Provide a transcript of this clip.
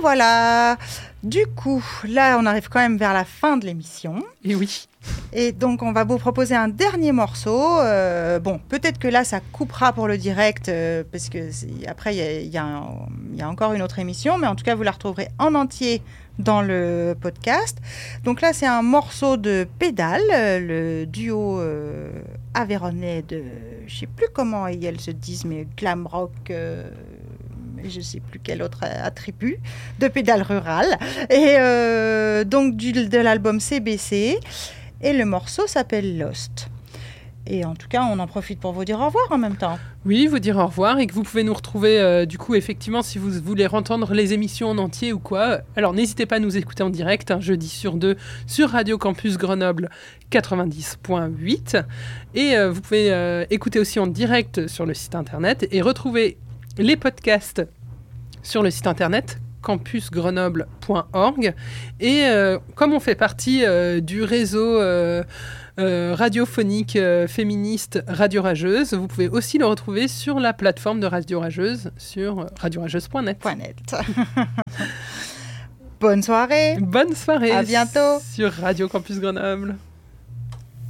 voilà. Du coup, là, on arrive quand même vers la fin de l'émission. Et oui. Et donc, on va vous proposer un dernier morceau. Bon, peut-être que là, ça coupera pour le direct, parce que après, il y a encore une autre émission. Mais en tout cas, vous la retrouverez en entier dans le podcast. Donc là, c'est un morceau de Pédale, le duo aveyronais de... Je ne sais plus comment elles se disent, mais glam rock... je ne sais plus quel autre attribut, de Pédale Rurale. Et donc de l'album CBC. Et le morceau s'appelle Lost. Et en tout cas, on en profite pour vous dire au revoir en même temps. Oui, vous dire au revoir et que vous pouvez nous retrouver, du coup, effectivement, si vous voulez entendre les émissions en entier ou quoi. Alors, n'hésitez pas à nous écouter en direct, un jeudi sur 2, sur Radio Campus Grenoble 90.8. Et vous pouvez écouter aussi en direct sur le site internet et retrouver les podcasts sur le site internet campusgrenoble.org. Et comme on fait partie du réseau radiophonique féministe Radio Rageuse, vous pouvez aussi le retrouver sur la plateforme de Radio Rageuse sur radiorageuse.net. Bonne soirée. Bonne soirée. À bientôt. Sur Radio Campus Grenoble.